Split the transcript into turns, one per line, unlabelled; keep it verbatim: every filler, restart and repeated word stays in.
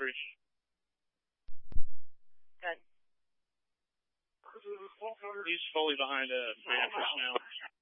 three.
Good.
He's fully behind a mattress now.